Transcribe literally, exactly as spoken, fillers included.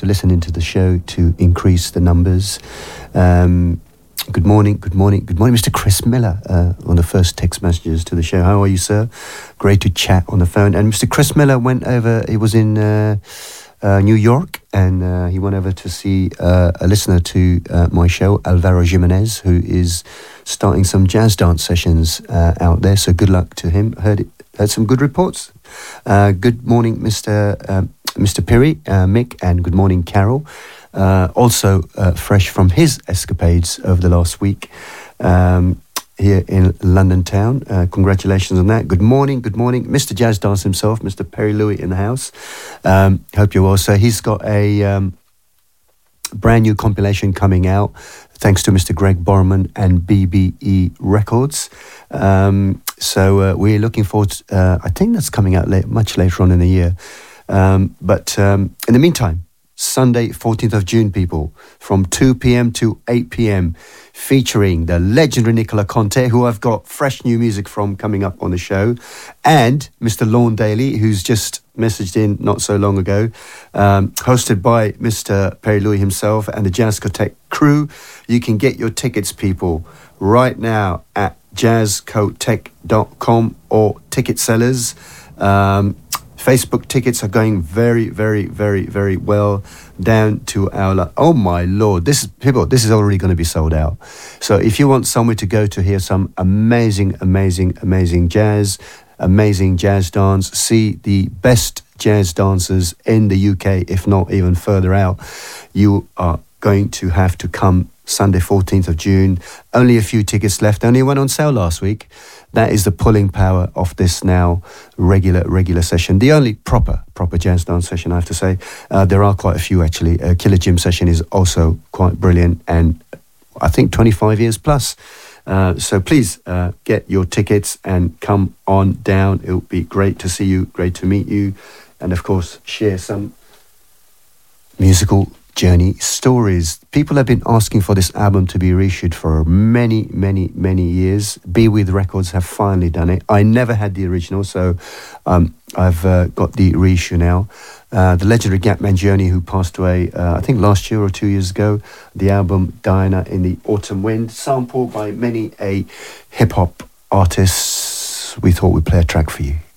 listening to the show to increase the numbers. Um, good morning, good morning, good morning, Mister Chris Miller, uh, on the first text messages to the show. How are you, sir? Great to chat on the phone. And Mister Chris Miller went over, he was in uh, uh, New York, and uh, he went over to see uh, a listener to uh, my show, Alvaro Jimenez, who is starting some jazz dance sessions uh, out there. So good luck to him. Heard it, heard some good reports. Uh, good morning, Mister Um, Mister Perry, uh, Mick, and good morning, Carol. Uh, also uh, fresh from his escapades over the last week um, here in London town. Uh, congratulations on that. Good morning, good morning. Mister Jazz Dance himself, Mister Perry Louis in the house. Um, hope you're well. So he's got a um, brand new compilation coming out, thanks to Mister Greg Borman and B B E Records. Um, so uh, we're looking forward to, uh, I think that's coming out late, much later on in the year. Um, but um, in the meantime, Sunday, fourteenth of June, people, from two p.m. to eight p.m, featuring the legendary Nicola Conte, who I've got fresh new music from coming up on the show, and Mister Lorne Daly, who's just messaged in not so long ago, um, hosted by Mister Perry Louis himself and the Jazzcotheque crew. You can get your tickets, people, right now at jazzcotheque dot com or ticket sellers. Um, Facebook tickets are going very, very, very, very well down to our... Oh, my Lord. This is, people, this is already going to be sold out. So if you want somewhere to go to hear some amazing, amazing, amazing jazz, amazing jazz dance, see the best jazz dancers in the U K, if not even further out, you are going to have to come Sunday, fourteenth of June. Only a few tickets left. Only went on sale last week. That is the pulling power of this now regular, regular session. The only proper, proper jazz dance session, I have to say. Uh, there are quite a few, actually. Uh, Killer Jim session is also quite brilliant, and I think twenty-five years plus. Uh, so please uh, get your tickets and come on down. It would be great to see you, great to meet you, and of course, share some musical journey stories. People have been asking for this album to be reissued for many, many, many years. Be With Records have finally done it. I never had the original, so um, I've uh, got the reissue now. Uh, the legendary Gap Mangione, who passed away, uh, I think last year or two years ago. The album Diana in the Autumn Wind, sampled by many a hip-hop artists. We thought we'd play a track for you.